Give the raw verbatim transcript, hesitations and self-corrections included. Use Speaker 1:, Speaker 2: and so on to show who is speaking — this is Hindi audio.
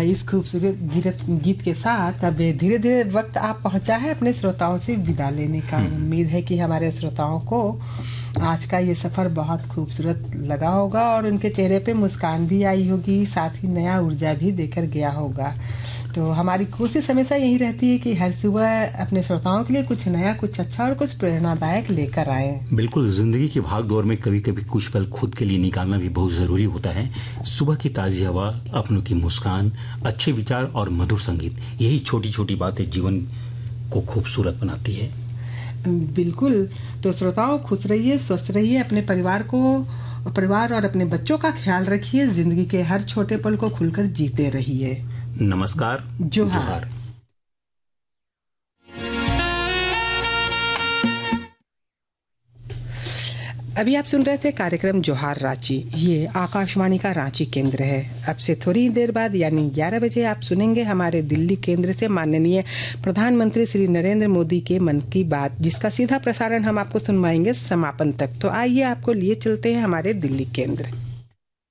Speaker 1: इस खूबसूरत गीत गीत के साथ अब धीरे धीरे वक्त आप पहुंचा है अपने श्रोताओं से विदा लेने का। उम्मीद है कि हमारे श्रोताओं को आज का ये सफ़र बहुत खूबसूरत लगा होगा और उनके चेहरे पे मुस्कान भी आई होगी, साथ ही नया ऊर्जा भी देकर गया होगा। तो हमारी कोशिश हमेशा यही रहती है कि हर सुबह अपने श्रोताओं के लिए कुछ नया, कुछ अच्छा और कुछ प्रेरणादायक लेकर आए।
Speaker 2: बिल्कुल, जिंदगी की भाग दौड़ में कभी कभी कुछ पल खुद के लिए निकालना भी बहुत जरूरी होता है। सुबह की ताज़ी हवा, अपनों की मुस्कान, अच्छे विचार और मधुर संगीत, यही छोटी छोटी बातें जीवन को खूबसूरत बनाती है।
Speaker 1: बिल्कुल, तो श्रोताओं खुश रहिए, स्वस्थ रहिए, अपने परिवार को परिवार और अपने बच्चों का ख्याल रखिए, जिंदगी के हर छोटे पल को खुलकर जीते रहिए।
Speaker 2: नमस्कार, जोहार।
Speaker 1: अभी आप सुन रहे थे कार्यक्रम जोहार रांची। ये आकाशवाणी का रांची केंद्र है। अब से थोड़ी देर बाद यानी ग्यारह बजे आप सुनेंगे हमारे दिल्ली केंद्र से माननीय प्रधानमंत्री श्री नरेंद्र मोदी के मन की बात, जिसका सीधा प्रसारण हम आपको सुनवाएंगे समापन तक। तो आइए आपको लिए चलते हैं हमारे दिल्ली केंद्र।